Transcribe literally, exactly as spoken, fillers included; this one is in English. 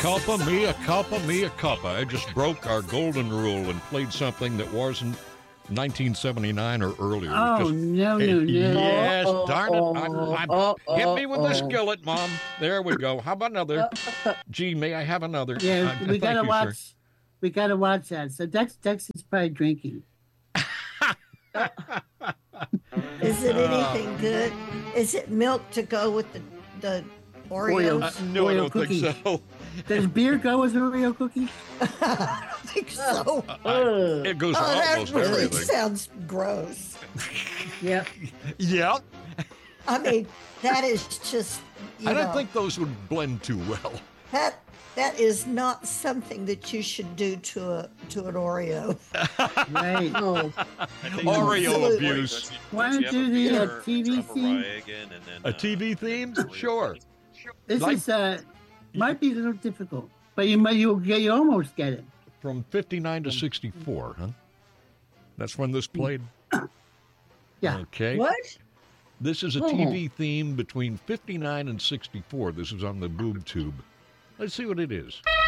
culpa, mea culpa, mea culpa. I just broke our golden rule and played something that wasn't nineteen seventy-nine or earlier. Oh, just, no, no, no. Yes, Uh-oh, darn it. I, I, uh-oh, hit me with the uh-oh. skillet, Mom. There we go. How about another? Gee, may I have another? Yeah, Uh, we gotta thank you, watch. sir. We gotta watch that. So Dex, Dex is probably drinking. Is it anything good? Is it milk to go with the the Oreos? Uh, no, I Oreo don't cookies. think so. Does beer go with Oreo cookies? I don't think so. Ugh. It goes Oh, with that almost really everything. sounds gross. Yep. Yeah. I mean, that is just, you I don't know, think those would blend too well. that that is not something that you should do to a to an Oreo. Right. Oh, I think Oreo Absolutely. abuse. Why Don't don't you you have do the, uh, beer T V from theme? Mariah again, and then, A uh, T V theme? Sure. This Like- is uh might be a little difficult, but you might you'll get you almost get it. From fifty-nine to sixty-four, huh? That's when this played? Yeah. Okay. what? This is a Oh. T V theme between fifty-nine and sixty-four. This is on the boob tube. Let's see what it is.